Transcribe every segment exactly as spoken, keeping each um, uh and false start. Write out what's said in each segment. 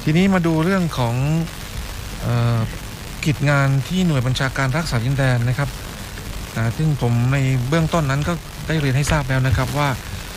ทีนี้มาดูเรื่องของเอ่อกิจงานที่หน่วยบัญชาการรักษาดินแดนนะครับนะซึ่งผมในเบื้องต้นนั้นก็ได้เรียนให้ทราบแล้วนะครับว่า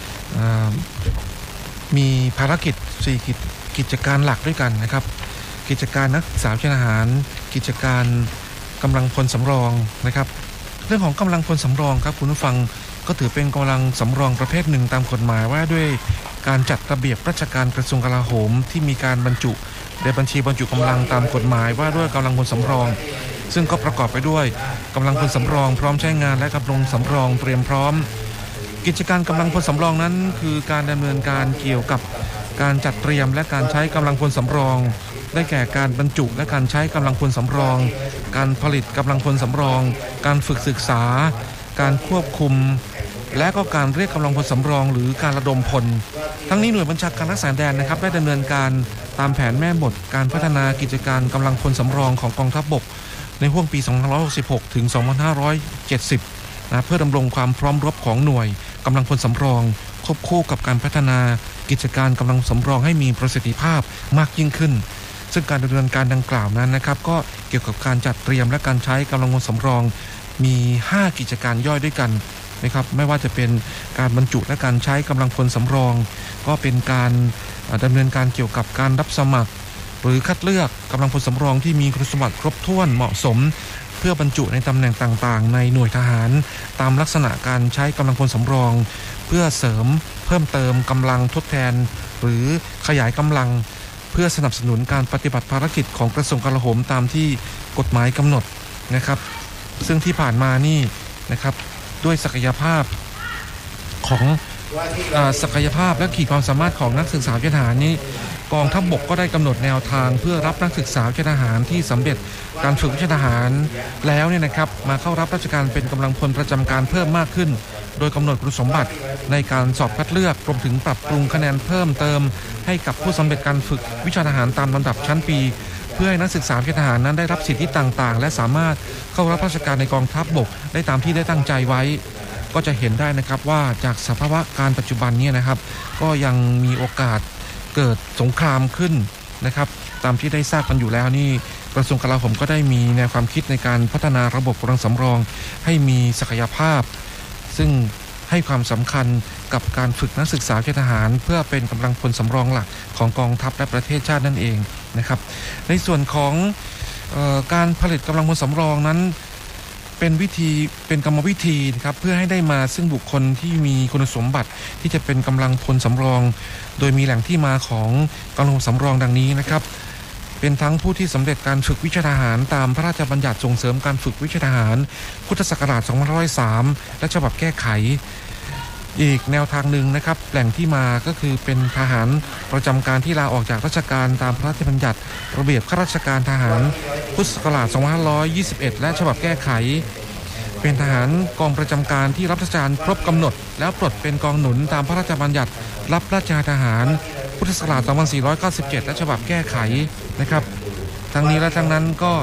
มีภารกิจสี่กิจกิจการหลักด้วยกันนะครับกิจการนักศึกษาวิชาทหารกิจการกำลังพลสำรองนะครับเรื่องของกำลังพลสำรองครับคุณผู้ฟังก็ถือเป็นกำลังสำรองประเภทหนึ่งตามกฎหมายว่าด้วยการจัดระเบียบราชการกระทรวงกลาโหมที่มีการบรรจุในบัญชีบรรจุกำลังตามกฎหมายว่าด้วยกำลังพลสำรองซึ่งก็ประกอบไปด้วยกำลังพลสำรองพร้อมใช้งานและกำลังสำรองเตรียมพร้อมกิจการกำลังพลสำรองนั้นคือการดำเนินการเกี่ยวกับการจัดเตรียมและการใช้กำลังพลสำรองได้แก่การบรรจุและการใช้กำลังพลสำรองการผลิตกำลังพลสำรองการฝึกศึกษาการควบคุมและก็การเรียกกำลังพลสำรองหรือการระดมพลทั้งนี้หน่วยบัญชาการรักษาแดนนะครับได้ดำเนินการตามแผนแม่บทการพัฒนากิจการกำลังพลสำรองของกองทัพบกในห่วงปี สองพันห้าร้อยหกสิบหก ถึง สองพันห้าร้อยเจ็ดสิบ นะเพื่อดำรงความพร้อมรบของหน่วยกำลังพลสำรองควบคู่กับการพัฒนากิจการกำลังสำรองให้มีประสิทธิภาพมากยิ่งขึ้นซึ่งการดำเนินการดังกล่าวนั้นนะครับก็เกี่ยวกับการจัดเตรียมและการใช้กำลังพลสำรองมีห้ากิจการย่อยด้วยกันนะครับไม่ว่าจะเป็นการบรรจุและการใช้กำลังพลสำรองก็เป็นการดำเนินการเกี่ยวกับการรับสมัครหรือคัดเลือกกำลังพลสำรองที่มีคุณสมบัติครบถ้วนเหมาะสมเพื่อบรรจุในตำแหน่งต่างๆในหน่วยทหารตามลักษณะการใช้กำลังพลสำรองเพื่อเสริมเพิ่มเติมกำลังทดแทนหรือขยายกำลังเพื่อสนับสนุนการปฏิบัติภารกิจของกระทรวงกลาโหมตามที่กฎหมายกำหนดนะครับซึ่งที่ผ่านมานี่นะครับด้วยศักยภาพของศักยภาพและขีดความสามารถของนักศึกษาวิชาทหารนี้กองทัพบกก็ได้กำหนดแนวทางเพื่อรับนักศึกษาวิชาทหารที่สำเร็จการฝึกวิชาทหารแล้วเนี่ยนะครับมาเข้ารับราชการเป็นกำลังพลประจำการเพิ่มมากขึ้นโดยกำหนดคุณสมบัติในการสอบคัดเลือกรวมถึงปรับปรุงคะแนนเพิ่มเติมให้กับผู้สำเร็จการฝึกวิชาทหารตามลำดับชั้นปีเพื่อให้นักศึกษาวิชาทหารนั้นได้รับสิทธิต่างๆและสามารถเข้ารับราชการในกองทัพบกได้ตามที่ได้ตั้งใจไว้ก็จะเห็นได้นะครับว่าจากสภาวะการปัจจุบันนี้นะครับก็ยังมีโอกาสเกิดสงครามขึ้นนะครับตามที่ได้ทราบกันอยู่แล้วนี่กระทรวงกลาโหมก็ได้มีแนวความคิดในการพัฒนาระบบกำลังสำรองให้มีศักยภาพซึ่งให้ความสำคัญกับการฝึกนักศึกษาวิชาทหารเพื่อเป็นกำลังพลสำรองหลักของกองทัพและประเทศชาตินั่นเองนะครับในส่วนของเอ่อการผลิตกำลังพลสำรองนั้นเป็นวิธีเป็นกรรมวิธีนะครับเพื่อให้ได้มาซึ่งบุคคลที่มีคุณสมบัติที่จะเป็นกำลังพลสำรองโดยมีแหล่งที่มาของกำลังพลสำรองดังนี้นะครับเป็นทั้งผู้ที่สำเร็จการฝึกวิชาทหารตามพระราชบัญญัติส่งเสริมการฝึกวิชาทหารพุทธศักราชสองพันห้าร้อยสามและฉบับแก้ไขอีกแนวทางหนึ่งนะครับแหล่งที่มาก็คือเป็นทหารประจำการที่ลาออกจากราชการตามพระราชบัญญัติระเบียบข้าราชการทหารพุทธศักราชสองพันห้าร้อยยี่สิบเอ็ดและฉบับแก้ไขเป็นทหารกองประจำการที่รับราชการครบกำหนดแล้วปลดเป็นกองหนุนตามพระราชบัญญัติรับราชการทหารพุทธศักราชสองพันสี่ร้อยเก้าสิบเจ็ดและฉบับแก้ไขนะครับทั้งนี้และทั้งนั้นก็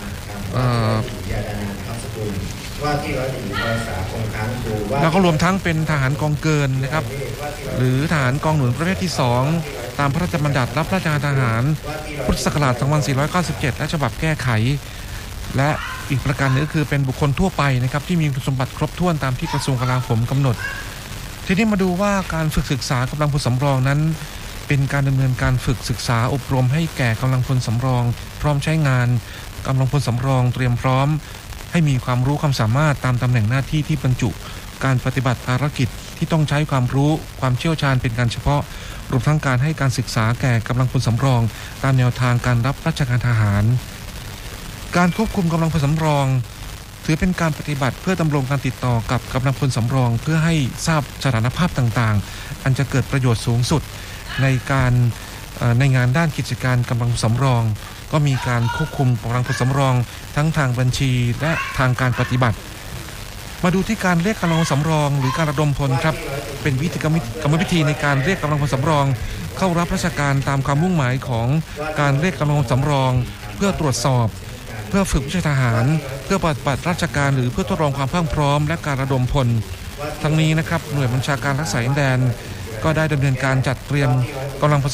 แล้วก็รวมทั้งเป็นทหารกองเกินนะครับหรือทหารกองหนุนประเภทที่สองตามพระราชบัญญัติรับราชการทหารพุทธศักราชสองพันสี่ร้อยเก้าสิบเจ็ดและฉบับแก้ไขและอีกประการหนึ่งก็คือเป็นบุคคลทั่วไปนะครับที่มีคุณสมบัติครบถ้วนตามที่กระทรวงกลาโหมกำหนดทีนี้มาดูว่าการฝึกศึกษากำลังพลสำรองนั้นเป็นการดำเนินการฝึกศึกษาอบรมให้แก่กำลังพลสำรองพร้อมใช้งานกำลังพลสำรองเตรียมพร้อมให้มีความรู้ความสามารถตามตำแหน่งหน้าที่ที่บรรจุการปฏิบัติภารกิจที่ต้องใช้ความรู้ความเชี่ยวชาญเป็นการเฉพาะรวมทั้งการให้การศึกษาแก่กำลังพลสำรองตามแนวทางการรับราชการทหารการควบคุมกำลังพลสำรองถือเป็นการปฏิบัติเพื่อดำรงการติดต่อกับกำลังพลสำรองเพื่อให้ทราบสถานภาพต่างๆอันจะเกิดประโยชน์สูงสุดในการในงานด้านกิจการกำลังสำรองก็มีการควบคุมกำลังพลสำรองทั้งทางบัญชีและทางการปฏิบัติมาดูที่การเรียกกำลังพลสำรองหรือการระดมพลครับเป็นวิธีกรรมวิธีในการเรียกกำลังพลสำรองเข้ารับราชการตามความมุ่งหมายของการเรียกกำลังพลสำรองเพื่อตรวจสอบเพื่อฝึกวิชาทหารเพื่อปฏิบัติราชการหรือเพื่อทดลองความพรั่งพร้อมและการระดมพลทั้งนี้นะครับหน่วยบัญชาการรักษาดินแดนก็ได้ดำเนินการจัดเตรียมกำลัง